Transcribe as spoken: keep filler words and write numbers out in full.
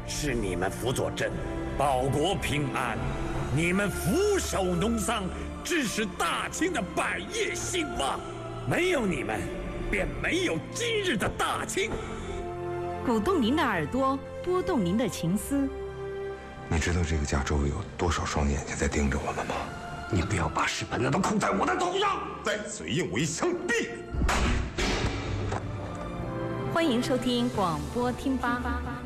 是你们辅佐朕，保国平安；你们俯首农桑，致使大清的百业兴旺。没有你们，便没有今日的大清。 鼓动您的耳朵，拨动您的情思。 你知道这个家周围有多少双眼睛在盯着我们吗？ 你不要把屎盆子都扣在我的头上！ 再嘴硬，我一枪毙！ 欢迎收听广播听吧。